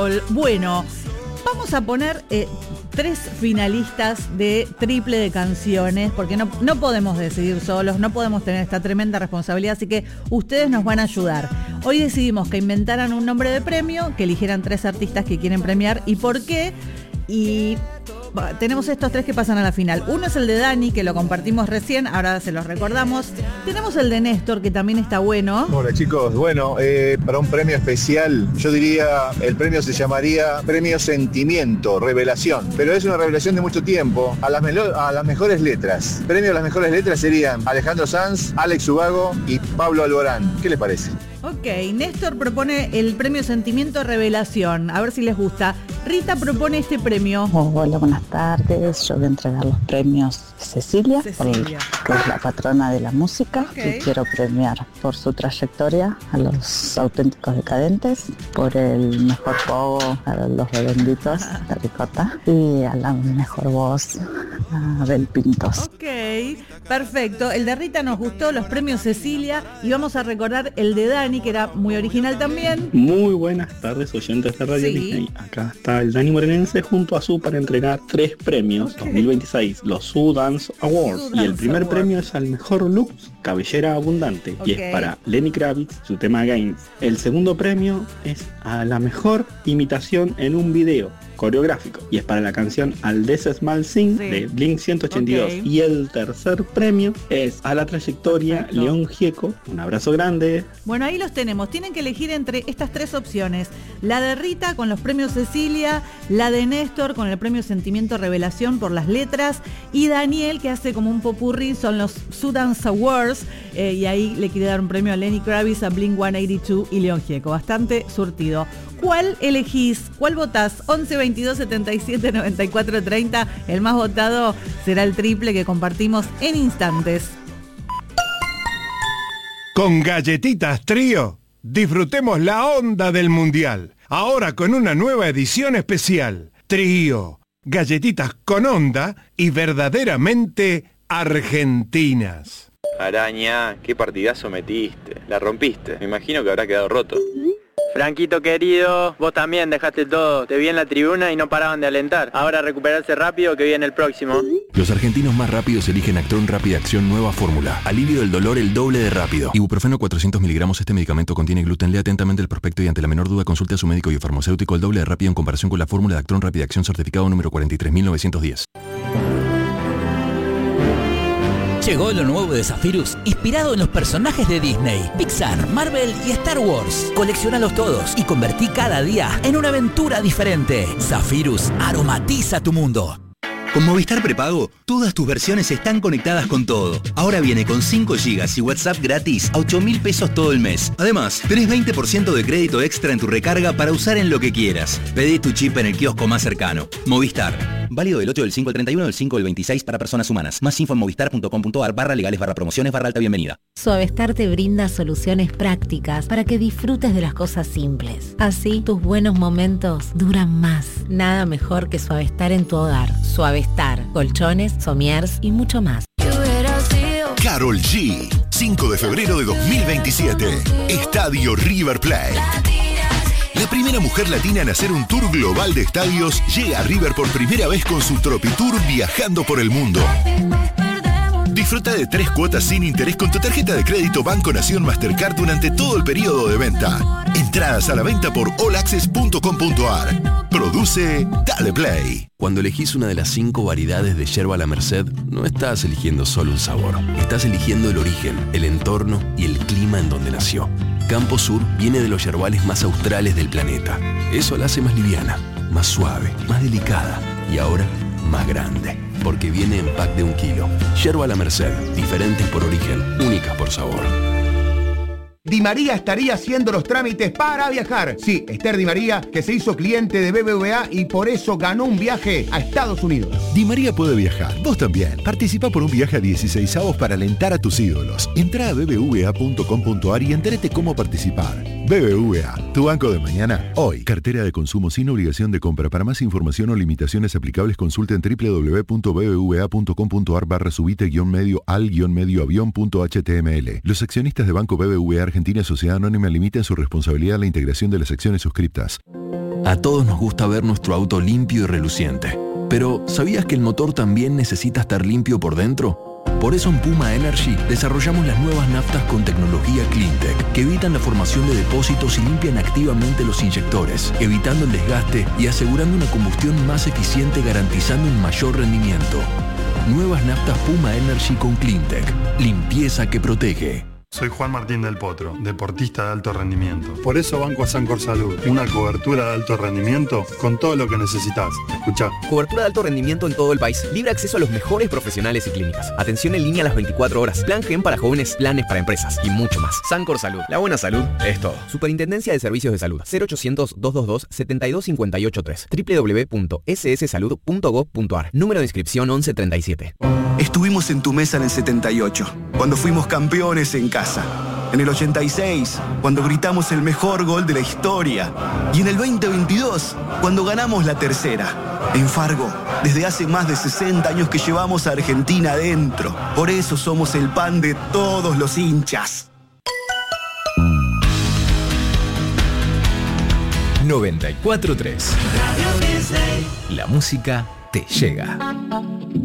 Bueno, vamos a poner 3 finalistas de triple de canciones, porque no podemos decidir solos, no podemos tener esta tremenda responsabilidad, así que ustedes nos van a ayudar. Hoy decidimos que inventaran un nombre de premio, que eligieran 3 artistas que quieren premiar y por qué. Y tenemos estos 3 que pasan a la final. Uno es el de Dani, que lo compartimos recién, ahora se los recordamos. Tenemos el de Néstor, que también está bueno. Hola chicos, bueno, para un premio especial, yo diría, el premio se llamaría Premio Sentimiento, Revelación. Pero es una revelación de mucho tiempo, a las mejores letras. Premio a las mejores letras serían Alejandro Sanz, Alex Ubago y Pablo Alborán. ¿Qué les parece? Ok, Néstor propone el premio Sentimiento Revelación, a ver si les gusta. Rita propone este premio. Hola, buenas tardes. Yo voy a entregar los premios Cecilia, que es la patrona de la música. Okay. Y quiero premiar por su trayectoria a los Auténticos Decadentes, por el mejor pogo a los Redonditos, la Ricota, y a la mejor voz a Abel Pintos. Ok, perfecto. El de Rita nos gustó, los premios Cecilia, y vamos a recordar el de Dani, que era muy original también. Muy buenas tardes, oyentes de Radio Disney. Acá está el Dani Morenense junto a Su para entregar 3 premios 2026, los Su Dance Awards. Y el primer premio es al mejor look, cabellera abundante, y es para Lenny Kravitz, su tema Gains. El segundo premio es a la mejor imitación en un video coreográfico, y es para la canción All This Small Thing de Blink 182. Okay. Y el tercer premio es a la trayectoria León Gieco. Un abrazo grande. Bueno, ahí los tenemos. Tienen que elegir entre estas 3 opciones. La de Rita con los premios Cecilia, la de Néstor con el premio Sentimiento Revelación por las letras, y Daniel, que hace como un popurrí, son los Su Dance Awards, y ahí le quiere dar un premio a Lenny Kravitz, a Blink 182 y León Gieco. Bastante surtido. ¿Cuál elegís? ¿Cuál votás? 11 22 77 94 30. El más votado será el triple que compartimos en instantes. Con Galletitas Trío, disfrutemos la onda del Mundial. Ahora con una nueva edición especial. Trío, galletitas con onda y verdaderamente argentinas. Araña, qué partidazo metiste. La rompiste. Me imagino que habrá quedado roto. Franquito querido, vos también dejaste todo. Te vi en la tribuna y no paraban de alentar. Ahora recuperarse rápido que viene el próximo. Los argentinos más rápidos eligen Actron Rápida Acción Nueva Fórmula. Alivio del dolor el doble de rápido. Ibuprofeno 400 miligramos. Este medicamento contiene gluten. Lea atentamente el prospecto y ante la menor duda consulte a su médico y farmacéutico. El doble de rápido en comparación con la fórmula de Actron Rápida Acción certificado número 43910. Llegó lo nuevo de Zephyrus, inspirado en los personajes de Disney, Pixar, Marvel y Star Wars. Colecciónalos todos y convertí cada día en una aventura diferente. Zephyrus aromatiza tu mundo. Con Movistar Prepago, todas tus versiones están conectadas con todo. Ahora viene con 5 GB y WhatsApp gratis a 8.000 pesos todo el mes. Además, tenés 20% de crédito extra en tu recarga para usar en lo que quieras. Pedí tu chip en el kiosco más cercano. Movistar. Válido del 8 del 5 al 31 del 5 del 26 para personas humanas. Más info en movistar.com.ar/legales/promociones/alta bienvenida. Suavestar te brinda soluciones prácticas para que disfrutes de las cosas simples. Así, tus buenos momentos duran más. Nada mejor que Suavestar en tu hogar. Suavestar, colchones, somiers y mucho más. Karol G, 5 de febrero de 2027, Estadio River Plate. La primera mujer latina en hacer un tour global de estadios llega a River por primera vez con su Tropitour viajando por el mundo. Disfruta de 3 cuotas sin interés con tu tarjeta de crédito Banco Nación Mastercard durante todo el periodo de venta. Entradas a la venta por allaccess.com.ar. Produce Dale Play. Cuando elegís una de las 5 variedades de yerba La Merced, no estás eligiendo solo un sabor. Estás eligiendo el origen, el entorno y el clima en donde nació. Campo Sur viene de los yerbales más australes del planeta. Eso la hace más liviana, más suave, más delicada y ahora más grande. Porque viene en pack de 1 kilo. Yerba La Merced, diferentes por origen, únicas por sabor. Di María estaría haciendo los trámites para viajar. Sí, Esther Di María, que se hizo cliente de BBVA y por eso ganó un viaje a Estados Unidos. Di María puede viajar, vos también. Participa por un viaje a 16avos para alentar a tus ídolos. Entrá a bbva.com.ar y entérate cómo participar. BBVA, tu banco de mañana, hoy. Cartera de consumo sin obligación de compra. Para más información o limitaciones aplicables consulten www.bbva.com.ar/subite-medio al-medio-avión.html. Los accionistas de Banco BBVA Argentina Sociedad Anónima limitan su responsabilidad a la integración de las acciones suscriptas. A todos nos gusta ver nuestro auto limpio y reluciente. Pero, ¿sabías que el motor también necesita estar limpio por dentro? Por eso en Puma Energy desarrollamos las nuevas naftas con tecnología CleanTech, que evitan la formación de depósitos y limpian activamente los inyectores, evitando el desgaste y asegurando una combustión más eficiente, garantizando un mayor rendimiento. Nuevas naftas Puma Energy con CleanTech. Limpieza que protege. Soy Juan Martín del Potro, deportista de alto rendimiento. Por eso banco a Sancor Salud, una cobertura de alto rendimiento con todo lo que necesitas. Escuchá. Cobertura de alto rendimiento en todo el país. Libre acceso a los mejores profesionales y clínicas. Atención en línea a las 24 horas. Plan GEM para jóvenes, planes para empresas y mucho más. Sancor Salud. La buena salud es todo. Superintendencia de Servicios de Salud. 0800-222-72583. www.sssalud.gov.ar. Número de inscripción 1137. Estuvimos en tu mesa en el 78, cuando fuimos campeones en casa. En el 86, cuando gritamos el mejor gol de la historia. Y en el 2022, cuando ganamos la tercera. En Fargo, desde hace más de 60 años que llevamos a Argentina adentro. Por eso somos el pan de todos los hinchas. 94.3. La música te llega.